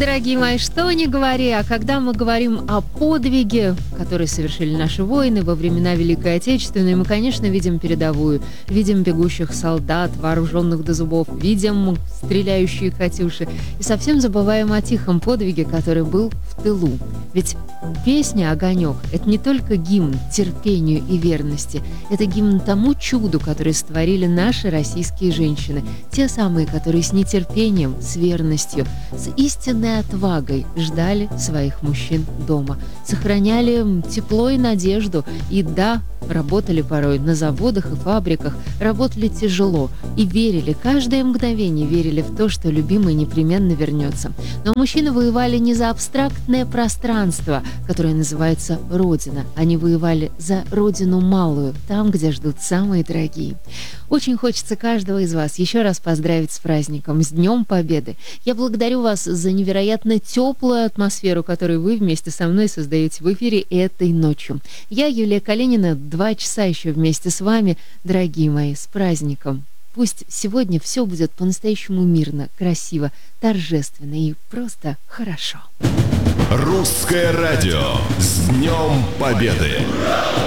дорогие мои, что ни говори, а когда мы говорим о подвиге, который совершили наши воины во времена Великой Отечественной, мы, конечно, видим передовую, видим бегущих солдат, вооруженных до зубов, видим стреляющие «Катюши, и совсем забываем о тихом подвиге, который был в тылу. Ведь песня «Огонек» — это не только гимн терпению и верности, это гимн тому чуду, которое сотворили наши российские женщины, те самые, которые с нетерпением, с верностью, с истинной отвагой ждали своих мужчин дома, сохраняли тепло и надежду, и да, работали порой на заводах и фабриках, работали тяжело и верили, каждое мгновение верили в то, что любимый непременно вернется. Но мужчины воевали не за абстрактное пространство, которое называется Родина. Они воевали за Родину малую, там, где ждут самые дорогие. Очень хочется каждого из вас еще раз поздравить с праздником, с Днем Победы. Я благодарю вас за невероятно теплую атмосферу, которую вы вместе со мной создаете в эфире этой ночью. Я, Юлия Калинина, 2 часа еще вместе с вами, дорогие мои, с праздником. Пусть сегодня все будет по-настоящему мирно, красиво, торжественно и просто хорошо. Русское радио с Днем Победы!